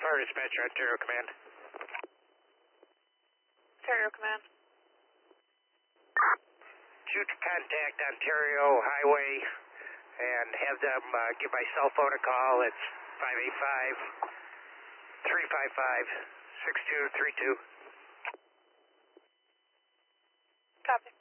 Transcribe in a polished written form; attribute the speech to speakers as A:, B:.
A: Fire Dispatcher, Ontario Command.
B: Ontario Command.
A: Shoot to contact Ontario Highway and have them give my cell phone a call. It's 585-355-6232.
B: Copy.